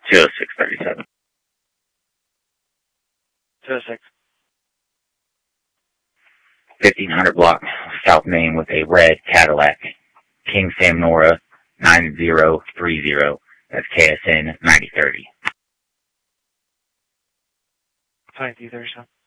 20637. 206. 1500 block South Main with a red Cadillac. King Sam Nora 9030. That's KSN 9030. 2337.